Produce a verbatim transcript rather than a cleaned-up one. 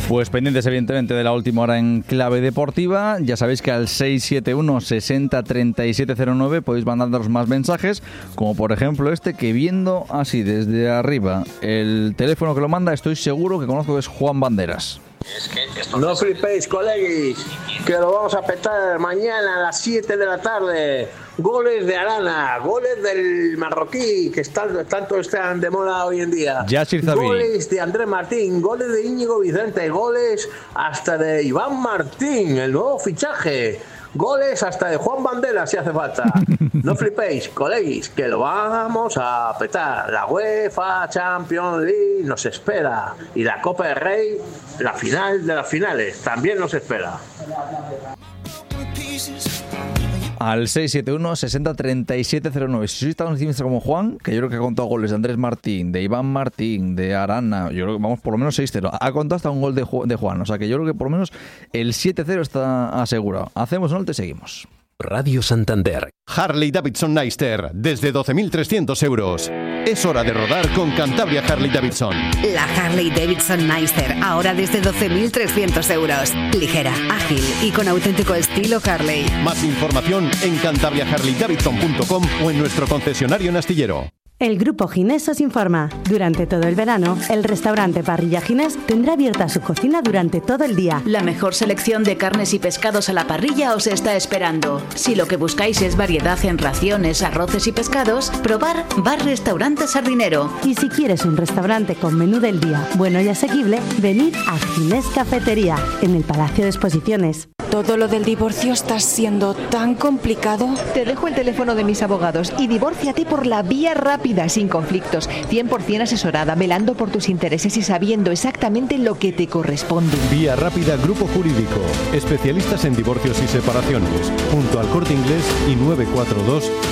Pues pendientes evidentemente de la última hora en Clave Deportiva. Ya sabéis que al seis siete uno sesenta treinta y siete cero nueve podéis mandarnos más mensajes, como por ejemplo este, que viendo así desde arriba el teléfono que lo manda, estoy seguro que conozco, que es Juan Banderas. No flipéis, colegis, que lo vamos a petar mañana a las siete de la tarde. Goles de Arana, goles del marroquí, que están, tanto están de moda hoy en día. Yacir Zabi. Goles de Andrés Martín, goles de Íñigo Vicente, goles hasta de Iván Martín, el nuevo fichaje. Goles hasta de Juan Banderas si hace falta. No flipéis, colegis, que lo vamos a petar. La UEFA Champions League nos espera. Y la Copa del Rey, la final de las finales, también nos espera. Al seis siete uno sesenta treinta y siete cero nueve. Si sois tan optimistas como Juan, que yo creo que ha contado goles de Andrés Martín, de Iván Martín, de Arana, yo creo que vamos por lo menos seis cero. Ha contado hasta un gol de, Ju- de Juan, o sea que yo creo que por lo menos el siete cero está asegurado. Hacemos un alto y seguimos. Radio Santander. Harley Davidson Neister, desde doce mil trescientos euros. Es hora de rodar con Cantabria Harley Davidson. La Harley Davidson Neister, ahora desde doce mil trescientos euros. Ligera, ágil y con auténtico estilo Harley. Más información en cantabria harley davidson punto com o en nuestro concesionario en Astillero. El Grupo Ginés os informa. Durante todo el verano, el restaurante Parrilla Ginés tendrá abierta su cocina durante todo el día. La mejor selección de carnes y pescados a la parrilla os está esperando. Si lo que buscáis es variedad en raciones, arroces y pescados, probar Bar Restaurante Sardinero. Y si quieres un restaurante con menú del día bueno y asequible, venid a Ginés Cafetería, en el Palacio de Exposiciones. ¿Todo lo del divorcio está siendo tan complicado? Te dejo el teléfono de mis abogados y divórciate por la vía rápida, sin conflictos, cien por ciento asesorada, velando por tus intereses y sabiendo exactamente lo que te corresponde. Vía Rápida Grupo Jurídico, especialistas en divorcios y separaciones, junto al Corte Inglés y nueve cuatro dos